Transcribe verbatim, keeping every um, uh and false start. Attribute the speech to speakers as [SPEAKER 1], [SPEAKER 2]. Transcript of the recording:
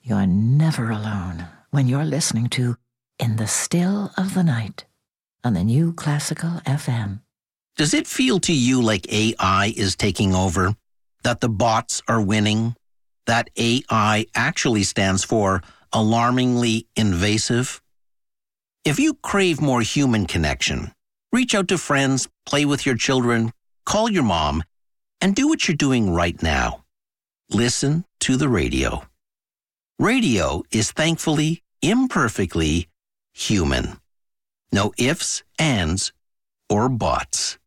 [SPEAKER 1] you're never alone when you're listening to In the Still of the Night on the New Classical F M.
[SPEAKER 2] Does it feel to you like A I is taking over? That the bots are winning? That A I actually stands for alarmingly invasive? If you crave more human connection, reach out to friends, play with your children, call your mom, and do what you're doing right now. Listen to the radio. Radio is thankfully, imperfectly human. No ifs, ands, or buts.